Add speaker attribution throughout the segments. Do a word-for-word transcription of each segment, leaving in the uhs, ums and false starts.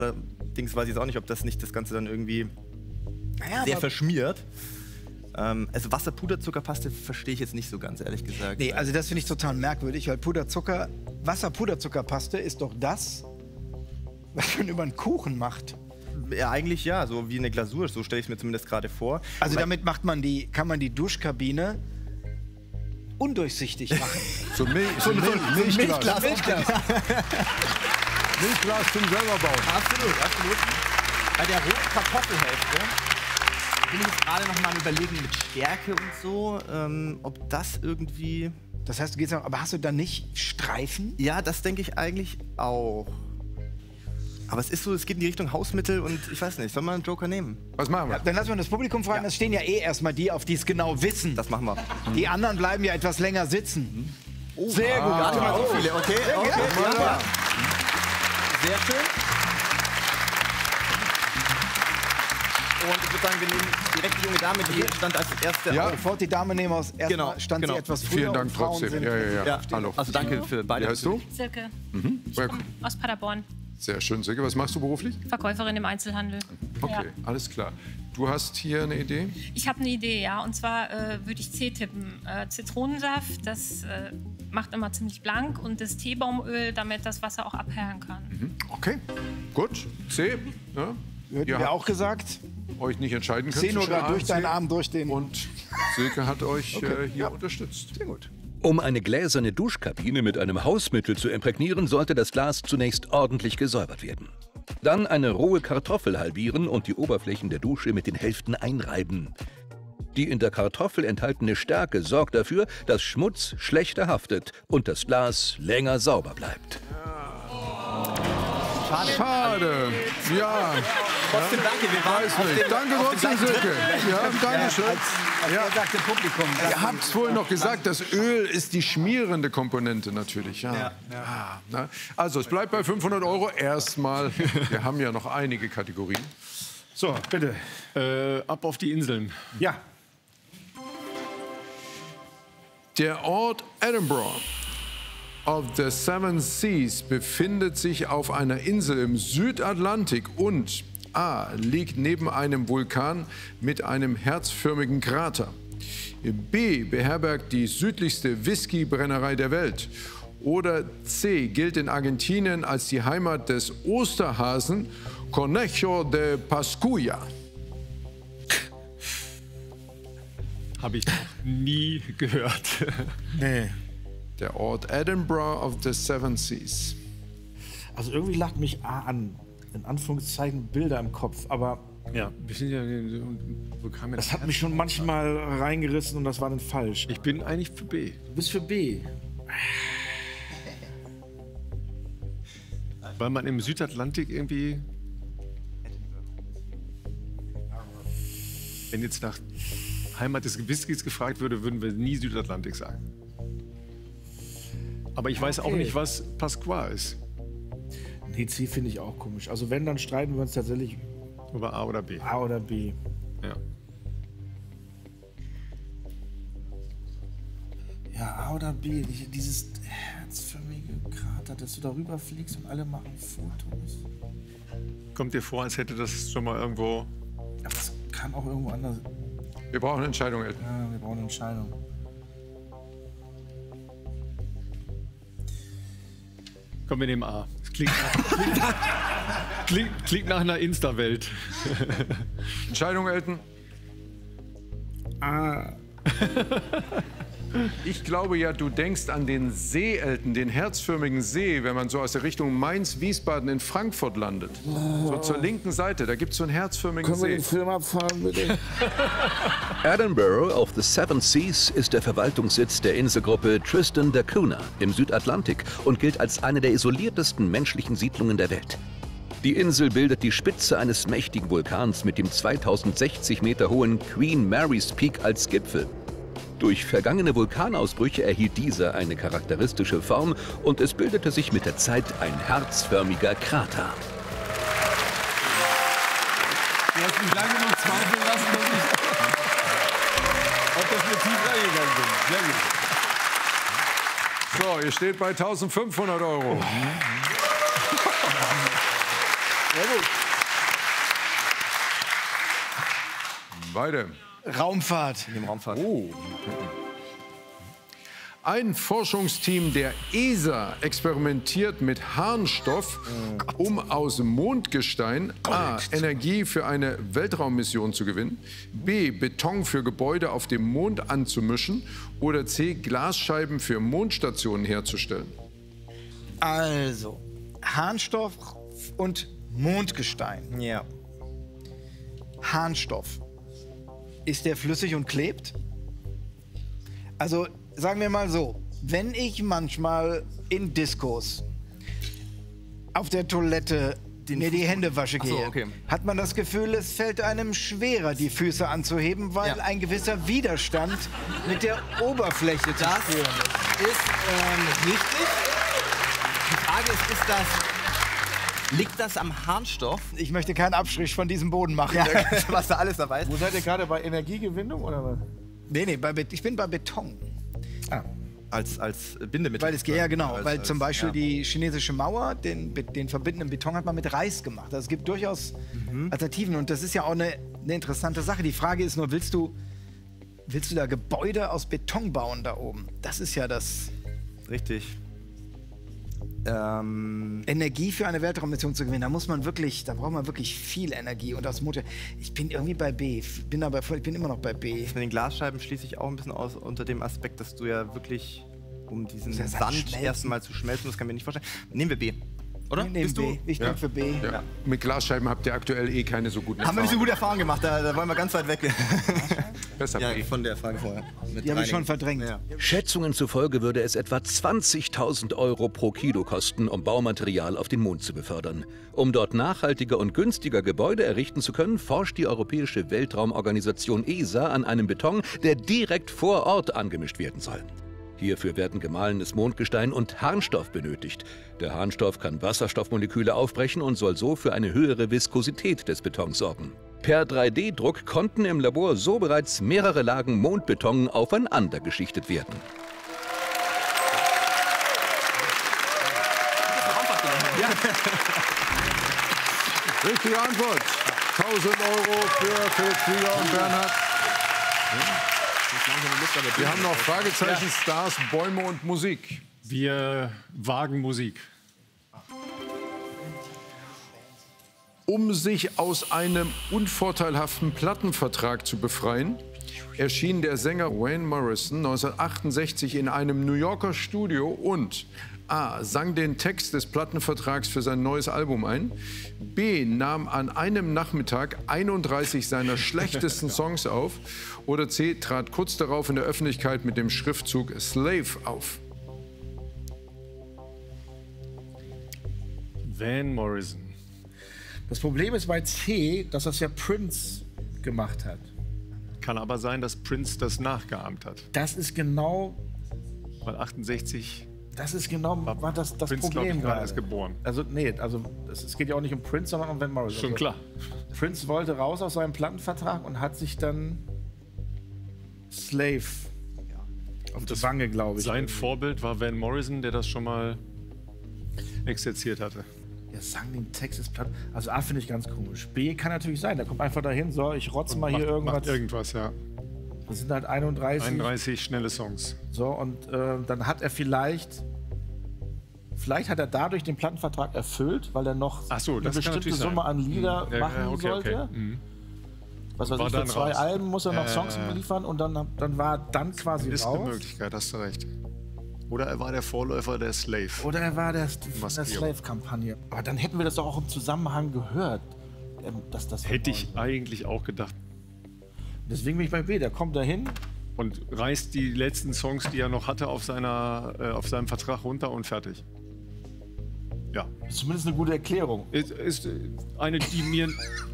Speaker 1: Dings weiß ich jetzt auch nicht, ob das nicht das Ganze dann irgendwie
Speaker 2: naja,
Speaker 1: sehr verschmiert. Ähm, also Wasser-Puderzuckerpaste verstehe ich jetzt nicht so ganz, ehrlich gesagt.
Speaker 2: Nee, also das finde ich total merkwürdig, weil Puderzucker, Wasser-Puderzuckerpaste ist doch das, was man über einen Kuchen macht.
Speaker 1: Ja, eigentlich ja, so wie eine Glasur, so stelle ich es mir zumindest gerade vor.
Speaker 2: Also
Speaker 1: Weil
Speaker 2: damit macht man die, kann man die Duschkabine undurchsichtig machen.
Speaker 3: So, Mil so,
Speaker 2: Milch,
Speaker 3: Milchglas.
Speaker 2: Milchglas. Milchglas.
Speaker 3: Milchglas zum selber bauen.
Speaker 1: Absolut, absolut. Bei der roten Kartoffelhälfte bin ich jetzt gerade noch mal am Überlegen mit Stärke und so, ähm, ob das irgendwie...
Speaker 2: Das heißt, du gehst, aber hast du da nicht Streifen?
Speaker 1: Ja, das denke ich eigentlich auch. Aber es ist so, es geht in die Richtung Hausmittel und ich weiß nicht, soll man einen Joker nehmen?
Speaker 3: Was machen wir?
Speaker 2: Ja, dann lassen wir das Publikum fragen.
Speaker 1: Ja.
Speaker 2: Das stehen ja eh erstmal die, auf die es genau wissen.
Speaker 1: Das machen wir.
Speaker 2: Die anderen bleiben ja etwas länger sitzen.
Speaker 1: Oh,
Speaker 2: Sehr gut.
Speaker 1: Gar nicht mal so viele, okay. okay.
Speaker 2: Ja,
Speaker 1: Ja, ja. Sehr schön. Und ich würde sagen, wir nehmen direkt die junge Dame, die stand als erste
Speaker 3: Ja.
Speaker 1: auf.
Speaker 2: Sofort die Dame nehmen aus. Erstmal
Speaker 1: Genau,
Speaker 2: stand
Speaker 1: genau.
Speaker 2: sie etwas früher.
Speaker 3: Vielen Dank
Speaker 2: und Frauen
Speaker 3: trotzdem.
Speaker 2: sind-
Speaker 3: Ja, ja, ja.
Speaker 1: Ja.
Speaker 3: Hallo.
Speaker 1: Also danke für beide.
Speaker 3: Wie heißt du?
Speaker 4: Silke,
Speaker 3: Ja,
Speaker 4: aus Paderborn,
Speaker 3: sehr schön. Silke, was machst du beruflich?
Speaker 4: Verkäuferin im Einzelhandel.
Speaker 3: Okay,
Speaker 4: Ja.
Speaker 3: alles klar. Du hast hier eine Idee?
Speaker 4: Ich habe eine Idee, ja, und zwar äh, würde ich C tippen. Äh, Zitronensaft, das äh, macht immer ziemlich blank und das Teebaumöl, damit das Wasser auch abperlen kann.
Speaker 3: Okay, gut. C. Ja.
Speaker 2: Hätten
Speaker 3: Ihr
Speaker 2: wir
Speaker 3: habt
Speaker 2: auch gesagt.
Speaker 3: euch nicht entscheiden
Speaker 2: Ich
Speaker 3: können.
Speaker 2: sehe nur
Speaker 3: zwischen A
Speaker 2: gerade durch
Speaker 3: und C.
Speaker 2: deinen Arm durch den...
Speaker 3: Und Silke hat euch
Speaker 2: Okay,
Speaker 3: äh, hier
Speaker 2: ja.
Speaker 3: unterstützt.
Speaker 2: Sehr gut.
Speaker 5: Um eine gläserne Duschkabine mit einem Hausmittel zu imprägnieren, sollte das Glas zunächst ordentlich gesäubert werden. Dann eine rohe Kartoffel halbieren und die Oberflächen der Dusche mit den Hälften einreiben. Die in der Kartoffel enthaltene Stärke sorgt dafür, dass Schmutz schlechter haftet und das Glas länger sauber bleibt.
Speaker 1: Schade.
Speaker 3: Schade. Ja.
Speaker 1: Trotzdem danke, wir waren
Speaker 3: Weiß
Speaker 1: auf
Speaker 3: nicht.
Speaker 1: dem-
Speaker 3: Danke
Speaker 1: auf dem
Speaker 3: trotzdem,
Speaker 1: gleichen
Speaker 3: Silke. Ja, danke schön.
Speaker 2: Als, als
Speaker 3: Ja.
Speaker 2: er sagte Publikum.
Speaker 3: Ihr habt es vorhin noch gesagt, das Öl ist die schmierende Komponente natürlich. Ja.
Speaker 1: Ja,
Speaker 3: Ah, na. Also, es bleibt bei fünfhundert Euro erstmal. Wir haben ja noch einige Kategorien.
Speaker 6: So,
Speaker 2: Bitte.
Speaker 6: äh, ab auf die Inseln.
Speaker 2: Ja.
Speaker 3: Der Ort Edinburgh of the Seven Seas befindet sich auf einer Insel im Südatlantik und A. liegt neben einem Vulkan mit einem herzförmigen Krater. B. beherbergt die südlichste Whiskybrennerei der Welt. Oder C. gilt in Argentinien als die Heimat des Osterhasen Conejo de Pascuya.
Speaker 6: Habe ich noch nie gehört.
Speaker 2: Nee.
Speaker 3: Der Ort Edinburgh of the Seven Seas.
Speaker 7: Also irgendwie lacht mich A an, in Anführungszeichen, Bilder im Kopf. Aber
Speaker 6: Ja, wir sind ja. Wo kam
Speaker 7: das hat mich schon manchmal reingerissen und das war dann falsch.
Speaker 6: Ich bin eigentlich für B.
Speaker 7: Du bist für B.
Speaker 6: Weil man im Südatlantik irgendwie. Wenn jetzt nach Heimat des Whiskys gefragt würde, würden wir nie Südatlantik sagen. Aber ich weiß auch
Speaker 7: Okay.
Speaker 6: nicht, was Pasqua ist.
Speaker 7: Nee, C finde ich auch komisch. Also wenn, dann streiten wir uns tatsächlich
Speaker 6: Über A oder B.
Speaker 7: A oder B.
Speaker 6: Ja.
Speaker 7: Ja, A oder B. Die- Dieses herzförmige Krater, dass du darüber fliegst und alle machen Fotos.
Speaker 6: Kommt dir vor, als hätte das schon mal irgendwo.
Speaker 7: Aber das kann auch irgendwo anders.
Speaker 3: Wir brauchen eine Entscheidung, Elton.
Speaker 7: Ja, wir brauchen eine Entscheidung.
Speaker 6: Komm, wir nehmen A. Das klingt nach, klingt, klingt, klingt nach einer Insta-Welt.
Speaker 3: Entscheidung, Elton.
Speaker 7: A.
Speaker 3: Ich glaube ja, du denkst an den See, Elton, den herzförmigen See, wenn man so aus der Richtung Mainz-Wiesbaden in Frankfurt landet. So zur linken Seite, da gibt es so einen herzförmigen
Speaker 7: Können wir
Speaker 3: See.
Speaker 7: den Film abfahren, bitte?
Speaker 5: Edinburgh of the Seven Seas ist der Verwaltungssitz der Inselgruppe Tristan da Cunha im Südatlantik und gilt als eine der isoliertesten menschlichen Siedlungen der Welt. Die Insel bildet die Spitze eines mächtigen Vulkans mit dem zweitausendsechzig Meter hohen Queen Mary's Peak als Gipfel. Durch vergangene Vulkanausbrüche erhielt dieser eine charakteristische Form und es bildete sich mit der Zeit ein herzförmiger Krater.
Speaker 6: Du hast mich lange noch zweifeln lassen, dass ich, ob das mir tief reingegangen bin. Sehr gut.
Speaker 3: So, ihr steht bei eintausendfünfhundert Euro.
Speaker 2: Sehr gut.
Speaker 3: Weiter.
Speaker 2: Raumfahrt.
Speaker 1: In dem Raumfahrt.
Speaker 3: Oh. Ein Forschungsteam der E S A experimentiert mit Harnstoff, um aus Mondgestein A. Energie für eine Weltraummission zu gewinnen, B. Beton für Gebäude auf dem Mond anzumischen oder C. Glasscheiben für Mondstationen herzustellen.
Speaker 2: Also, Harnstoff und Mondgestein.
Speaker 1: Ja.
Speaker 2: Harnstoff. Ist der flüssig und klebt? Also, sagen wir mal so, wenn ich manchmal in Diskos auf der Toilette
Speaker 1: Den
Speaker 2: mir die
Speaker 1: Fuß-
Speaker 2: Hände wasche
Speaker 1: Ach so,
Speaker 2: gehe,
Speaker 1: okay.
Speaker 2: hat man das Gefühl, es fällt einem schwerer, die Füße anzuheben, weil
Speaker 1: Ja.
Speaker 2: ein gewisser Widerstand mit der Oberfläche zu
Speaker 1: Das
Speaker 2: spüren ist.
Speaker 1: ist ähm, richtig. Die Frage ist, ist das, liegt das am Harnstoff?
Speaker 2: Ich möchte keinen Abstrich von diesem Boden machen.
Speaker 1: Ja, was da alles dabei ist.
Speaker 7: Wo seid ihr gerade bei Energiegewinnung oder was?
Speaker 2: Nee, nee, bei, Bet- ich bin bei Beton.
Speaker 7: Ah.
Speaker 1: Als, als Bindemittel.
Speaker 2: Weil es ja genau,
Speaker 1: Als-
Speaker 2: weil
Speaker 1: als-
Speaker 2: zum Beispiel
Speaker 1: ja.
Speaker 2: die chinesische Mauer, den, Be- den verbindenden Beton hat man mit Reis gemacht. Also es gibt durchaus Alternativen und das ist ja auch eine, eine interessante Sache. Die Frage ist nur, willst du, willst du da Gebäude aus Beton bauen da oben? Das ist ja das
Speaker 1: Richtig. Ähm,
Speaker 2: Energie für eine Weltraummission zu gewinnen. Da muss man wirklich, da braucht man wirklich viel Energie und aus Motor. Ich bin irgendwie bei B, bin aber voll- ich bin immer noch bei B.
Speaker 1: mit den Glasscheiben schließe ich auch ein bisschen aus unter dem Aspekt, dass du ja wirklich, um diesen
Speaker 2: Der Sand
Speaker 1: Sand
Speaker 2: schmelzen.
Speaker 1: erstmal zu schmelzen, das kann ich mir nicht vorstellen. Nehmen wir B. Oder?
Speaker 2: Ich nehme
Speaker 1: Bist du?
Speaker 2: B. Ich bin für B.
Speaker 3: Ja. Mit Glasscheiben habt ihr aktuell eh keine so guten
Speaker 1: Haben wir nicht so
Speaker 3: Erfahrungen.
Speaker 1: gute Erfahrungen gemacht, da, da wollen wir ganz weit weg.
Speaker 3: Besser
Speaker 1: ja,
Speaker 3: B.
Speaker 1: von der Frage vorher. Mit
Speaker 2: Die habe ich schon
Speaker 1: reinigen.
Speaker 2: verdrängt.
Speaker 1: Ja.
Speaker 5: Schätzungen zufolge würde es etwa zwanzigtausend Euro pro Kilo kosten, um Baumaterial auf den Mond zu befördern. Um dort nachhaltiger und günstiger Gebäude errichten zu können, forscht die Europäische Weltraumorganisation E S A an einem Beton, der direkt vor Ort angemischt werden soll. Hierfür werden gemahlenes Mondgestein und Harnstoff benötigt. Der Harnstoff kann Wasserstoffmoleküle aufbrechen und soll so für eine höhere Viskosität des Betons sorgen. Per drei D Druck konnten im Labor so bereits mehrere Lagen Mondbeton aufeinander geschichtet werden.
Speaker 3: Richtige Antwort. tausend Euro für Philipp Flieger und Bernhard. Wir haben noch Fragezeichen, Stars, Bäume und Musik.
Speaker 6: Wir wagen Musik.
Speaker 3: Um sich aus einem unvorteilhaften Plattenvertrag zu befreien, erschien der Sänger Wayne Morrison neunzehnhundertachtundsechzig in einem New Yorker Studio und A. sang den Text des Plattenvertrags für sein neues Album ein, B. nahm an einem Nachmittag einunddreißig seiner schlechtesten Songs auf oder C. trat kurz darauf in der Öffentlichkeit mit dem Schriftzug Slave auf.
Speaker 6: Van Morrison.
Speaker 7: Das Problem ist bei C, dass das ja Prince gemacht hat.
Speaker 6: Kann aber sein, dass Prince das nachgeahmt hat.
Speaker 7: Das ist genau,
Speaker 6: Weil achtundsechzig
Speaker 7: das ist genau war das, das
Speaker 6: Prince, glaub
Speaker 7: Problem
Speaker 6: ich, gerade
Speaker 7: gerade.
Speaker 6: erst geboren.
Speaker 7: Also nee, also es, es geht ja auch nicht um Prince, sondern um Van Morrison.
Speaker 6: Schon
Speaker 7: also,
Speaker 6: klar.
Speaker 7: Prince wollte raus aus seinem Plattenvertrag und hat sich dann Slave auf die Wange, glaube ich.
Speaker 6: Sein Vorbild war Van Morrison, der das schon mal exerziert hatte.
Speaker 7: Der sang den Text des Platten. Also A finde ich ganz komisch. B kann natürlich sein, der kommt einfach dahin, so, ich rotze mal hier
Speaker 6: macht,
Speaker 7: irgendwas.
Speaker 6: macht irgendwas, ja.
Speaker 7: Das sind halt einunddreißig.
Speaker 6: einunddreißig schnelle Songs.
Speaker 7: So, und äh, dann hat er vielleicht, vielleicht hat er dadurch den Plattenvertrag erfüllt, weil er noch
Speaker 6: Ach so,
Speaker 7: eine
Speaker 6: das kann
Speaker 7: bestimmte
Speaker 6: natürlich
Speaker 7: Summe
Speaker 6: sein.
Speaker 7: an Lieder
Speaker 6: Mhm. Ja,
Speaker 7: machen
Speaker 6: ja, okay,
Speaker 7: sollte.
Speaker 6: okay. Mhm.
Speaker 7: Was weiß
Speaker 6: War
Speaker 7: ich, für
Speaker 6: dann
Speaker 7: zwei
Speaker 6: raus.
Speaker 7: Alben muss er noch
Speaker 6: Äh,
Speaker 7: Songs liefern und dann, dann war er dann quasi
Speaker 6: Ist
Speaker 7: raus.
Speaker 6: eine Möglichkeit, hast du recht. Oder er war der Vorläufer der Slave.
Speaker 7: Oder er war der, der
Speaker 6: Maskierung.
Speaker 7: Slave-Kampagne. Aber dann hätten wir das doch auch im Zusammenhang gehört. ähm, Dass das
Speaker 6: Hätte ich eigentlich auch gedacht.
Speaker 7: Deswegen bin ich bei B. Der kommt dahin.
Speaker 6: Und reißt die letzten Songs, die er noch hatte, auf, seiner, äh, auf seinem Vertrag runter und fertig. Ja.
Speaker 7: Ist zumindest eine gute Erklärung.
Speaker 6: Ist, ist äh, eine, die mir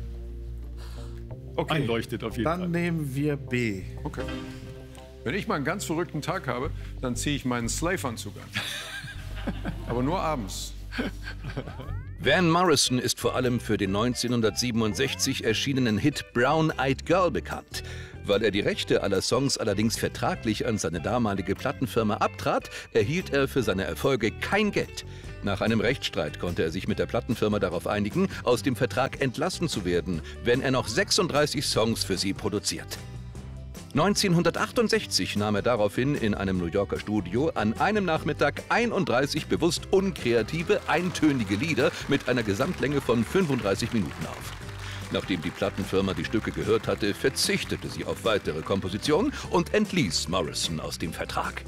Speaker 7: Okay.
Speaker 6: einleuchtet auf jeden
Speaker 7: Dann
Speaker 6: Fall.
Speaker 7: nehmen wir B.
Speaker 3: Okay. Wenn ich mal einen ganz verrückten Tag habe, dann ziehe ich meinen Slave-Anzug an. Aber nur abends.
Speaker 5: Van Morrison ist vor allem für den neunzehnhundertsiebenundsechzig erschienenen Hit Brown Eyed Girl bekannt. Weil er die Rechte aller Songs allerdings vertraglich an seine damalige Plattenfirma abtrat, erhielt er für seine Erfolge kein Geld. Nach einem Rechtsstreit konnte er sich mit der Plattenfirma darauf einigen, aus dem Vertrag entlassen zu werden, wenn er noch sechsunddreißig Songs für sie produziert. neunzehnhundertachtundsechzig nahm er daraufhin in einem New Yorker Studio an einem Nachmittag einunddreißig bewusst unkreative, eintönige Lieder mit einer Gesamtlänge von fünfunddreißig Minuten auf. Nachdem die Plattenfirma die Stücke gehört hatte, verzichtete sie auf weitere Kompositionen und entließ Morrison aus dem Vertrag.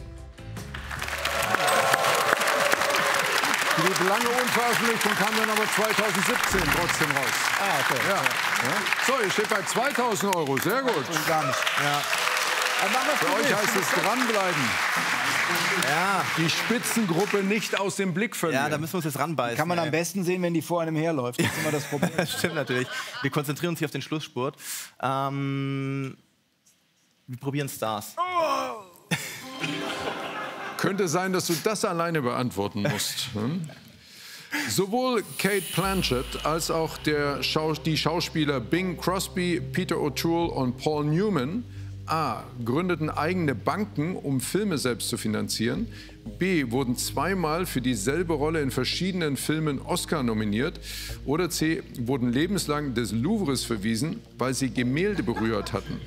Speaker 3: Die lange Unveröffentlichung kam dann aber zweitausendsiebzehn trotzdem raus.
Speaker 2: Ah, okay.
Speaker 3: Ja. Ja. So, ihr steht bei zweitausend Euro. Sehr gut.
Speaker 2: Und gar nicht. Ja. Aber machen wir's
Speaker 3: Für
Speaker 2: gut
Speaker 3: euch
Speaker 2: nicht.
Speaker 3: heißt es dranbleiben.
Speaker 1: Ja.
Speaker 3: Die Spitzengruppe nicht aus dem Blick verlieren.
Speaker 1: Ja, da müssen wir uns jetzt ranbeißen.
Speaker 2: Kann man
Speaker 1: ey.
Speaker 2: am besten sehen, wenn die vor einem herläuft. Das ist immer das Problem.
Speaker 1: Das stimmt natürlich. Wir konzentrieren uns hier auf den Schlussspurt. Ähm, wir probieren Stars.
Speaker 3: Könnte sein, dass du das alleine beantworten musst. Hm? Sowohl Kate Blanchett als auch der Schau die Schauspieler Bing Crosby, Peter O'Toole und Paul Newman A. gründeten eigene Banken, um Filme selbst zu finanzieren. B. wurden zweimal für dieselbe Rolle in verschiedenen Filmen Oscar nominiert. Oder C. wurden lebenslang des Louvres verwiesen, weil sie Gemälde berührt hatten.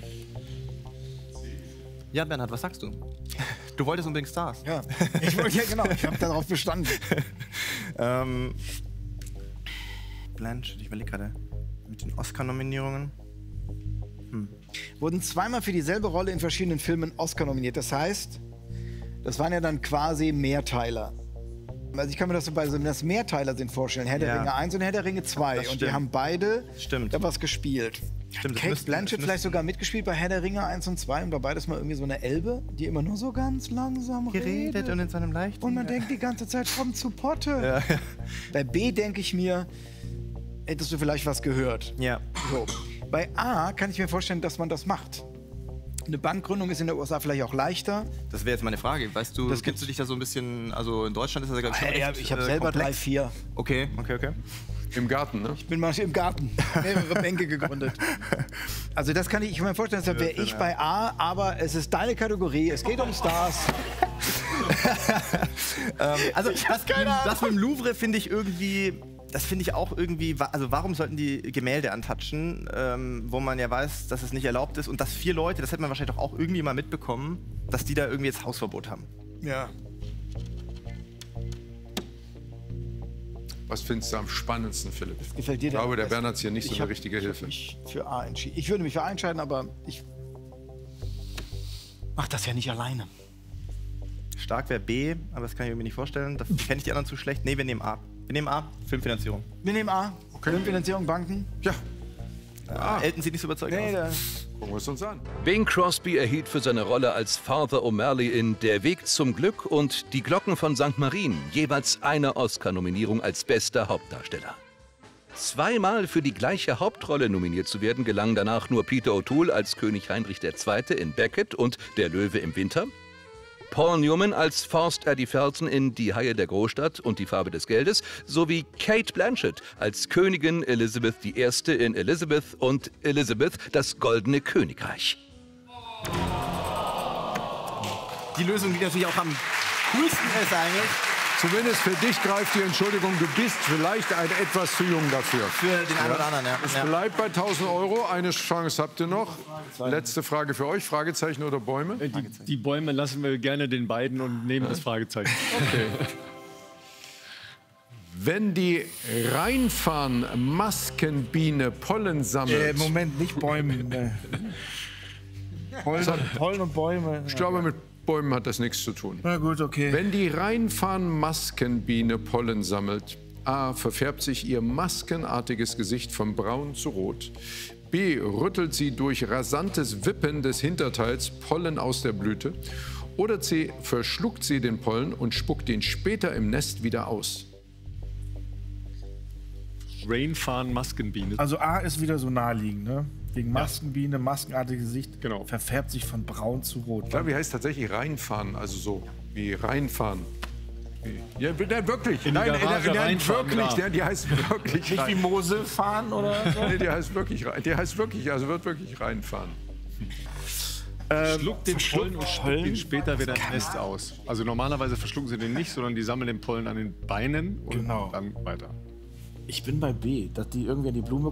Speaker 1: Ja, Bernhard, was sagst du? Du wolltest unbedingt Stars.
Speaker 2: Ja, ich wollte ja genau. Ich habe darauf bestanden.
Speaker 1: ähm, Blanchett, ich überlege gerade mit den Oscar-Nominierungen. Hm.
Speaker 2: Wurden zweimal für dieselbe Rolle in verschiedenen Filmen Oscar nominiert. Das heißt, das waren ja dann quasi Mehrteiler. Also ich kann mir das so bei so das Mehrteiler sind vorstellen. Herr der
Speaker 1: Ja.
Speaker 2: Ringe eins und Herr der Ringe zwei.
Speaker 1: Das
Speaker 2: Und die
Speaker 1: stimmt.
Speaker 2: haben beide
Speaker 1: Stimmt.
Speaker 2: da was gespielt.
Speaker 1: Stimmt, das
Speaker 2: Kate
Speaker 1: müssten-
Speaker 2: Blanchett
Speaker 1: das
Speaker 2: vielleicht sogar mitgespielt bei Herr der Ringe eins und zwei und bei beides mal irgendwie so eine Elbe, die immer nur so ganz langsam
Speaker 1: Geredet
Speaker 2: redet.
Speaker 1: und in seinem leichten...
Speaker 2: Und man denkt die ganze Zeit, komm zu Potte.
Speaker 1: Ja.
Speaker 2: Bei B denke ich mir, hättest du vielleicht was gehört.
Speaker 1: Ja.
Speaker 2: So. Bei A kann ich mir vorstellen, dass man das macht. Eine Bankgründung ist in der U S A vielleicht auch leichter.
Speaker 1: Das wäre jetzt meine Frage. Weißt du,
Speaker 2: Das
Speaker 1: kennst du dich da so ein bisschen... Also in Deutschland ist das ja ganz schön
Speaker 2: Ja,
Speaker 1: recht,
Speaker 2: ich habe
Speaker 1: äh,
Speaker 2: selber drei,
Speaker 1: komplex.
Speaker 2: vier.
Speaker 1: Okay, okay, okay.
Speaker 3: Im Garten, ne?
Speaker 2: Ich bin mal im Garten mehrere Bänke gegründet. Also das kann ich, ich mir vorstellen, deshalb wäre ich bei A, aber es ist deine Kategorie, es geht um Stars.
Speaker 1: ähm, also das, das mit dem Louvre finde ich irgendwie... Das finde ich auch irgendwie, wa- also warum sollten die Gemälde antatschen, ähm, wo man ja weiß, dass es nicht erlaubt ist und dass vier Leute, das hätte man wahrscheinlich doch auch irgendwie mal mitbekommen, dass die da irgendwie jetzt Hausverbot haben.
Speaker 2: Ja.
Speaker 3: Was findest du am spannendsten, Philipp?
Speaker 2: Gefällt dir
Speaker 3: Ich glaube,
Speaker 2: denn
Speaker 3: der
Speaker 2: am
Speaker 3: Bern hat
Speaker 2: besten?
Speaker 3: hier nicht so
Speaker 2: Ich
Speaker 3: eine
Speaker 2: hab-
Speaker 3: richtige
Speaker 2: ich hab
Speaker 3: Hilfe.
Speaker 2: mich für A entschieden. Ich würde mich für A entscheiden, aber ich mach das ja nicht alleine.
Speaker 1: Stark wäre B, aber das kann ich irgendwie nicht vorstellen. Da kenne ich die anderen zu schlecht. Nee, wir nehmen A. Wir nehmen A, Filmfinanzierung.
Speaker 2: Wir nehmen A. Filmfinanzierung, Banken.
Speaker 3: Ja,
Speaker 1: Ah. Elton sieht nicht so überzeugt
Speaker 2: Nee,
Speaker 1: aus.
Speaker 2: das
Speaker 3: gucken wir es uns an.
Speaker 5: Bing Crosby erhielt für seine Rolle als Father O'Malley in Der Weg zum Glück und Die Glocken von Sankt Marien jeweils eine Oscar-Nominierung als bester Hauptdarsteller. Zweimal für die gleiche Hauptrolle nominiert zu werden, gelang danach nur Peter O'Toole als König Heinrich der Zweite in Beckett und Der Löwe im Winter, Paul Newman als Forst Eddie Felton in Die Haie der Großstadt und Die Farbe des Geldes sowie Kate Blanchett als Königin Elizabeth die Erste in Elizabeth und Elizabeth das Goldene Königreich.
Speaker 1: Die Lösung, die natürlich auch am coolsten ist eigentlich,
Speaker 3: Zumindest für dich greift die Entschuldigung, du bist vielleicht ein etwas zu jung dafür.
Speaker 1: für den einen oder anderen. Ja.
Speaker 3: Es
Speaker 1: Ja.
Speaker 3: bleibt bei tausend Euro. Eine Chance habt ihr noch. Letzte Frage für euch. Fragezeichen oder Bäume?
Speaker 6: Die, die Bäume lassen wir gerne den beiden und nehmen das Fragezeichen.
Speaker 3: Okay. Wenn die Rheinfarn-Maskenbiene Pollen sammelt,
Speaker 7: Äh, Moment, nicht Bäume. Ne. Pollen, Pollen und Bäume.
Speaker 3: ich glaube, mit Bäumen hat das nichts zu tun.
Speaker 7: Na gut, okay.
Speaker 3: Wenn die Rheinfarn-Maskenbiene Pollen sammelt, A. verfärbt sich ihr maskenartiges Gesicht von braun zu rot. B. rüttelt sie durch rasantes Wippen des Hinterteils Pollen aus der Blüte. Oder C. verschluckt sie den Pollen und spuckt ihn später im Nest wieder aus.
Speaker 6: Rainfahren Maskenbiene.
Speaker 7: Also A ist wieder so naheliegend, ne? Gegen Maskenbiene, maskenartiges Gesicht,
Speaker 6: Genau.
Speaker 7: verfärbt sich von braun zu rot.
Speaker 3: Ich glaube, die heißt tatsächlich Rheinfahren, also so wie Rheinfahren. Wie- Ja, nein, wirklich.
Speaker 6: die
Speaker 3: nein,
Speaker 6: Garage
Speaker 3: nein, nein,
Speaker 6: reinfahren,
Speaker 3: wirklich.
Speaker 6: klar.
Speaker 3: Ja, die heißt wirklich
Speaker 7: Nicht wie
Speaker 3: Rhein.
Speaker 7: Mosel fahren oder so?
Speaker 3: Nee, die heißt wirklich Rhein. Die heißt wirklich, also wird wirklich Rheinfahren.
Speaker 7: Ähm,
Speaker 6: Schluckt den
Speaker 7: verschluckt
Speaker 6: Pollen und spuckt
Speaker 7: Pollen?
Speaker 6: ihn später wieder ins Nest aus. Also normalerweise verschlucken sie den nicht, sondern die sammeln den Pollen an den Beinen und
Speaker 7: Genau.
Speaker 6: dann weiter.
Speaker 7: Ich bin bei B, dass die irgendwie an die Blume